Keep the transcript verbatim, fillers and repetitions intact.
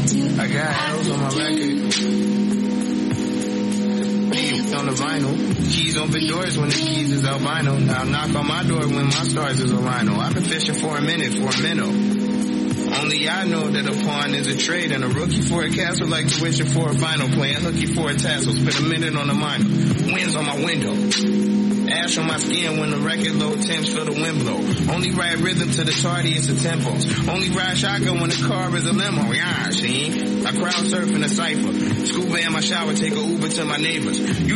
I got L's on my record. Beats on the vinyl. Keys on big doors when the keys is albino. Now knock on my door when my stars is a rhino. I've been fishing for a minute for a minnow. Only I know that a pawn is a trade and a rookie for a castle like tuition for a final. Playing hooky for a tassel. Spend a minute on the minor. Winds on my window. Ash on my skin when the record low temps feel the wind blow. Only ride rhythm to the tardiest of tempos. Only ride shotgun when the car is a limo. Yeah, see? I crowd surf in a cipher. Scuba in my shower, take a Uber to my neighbors. You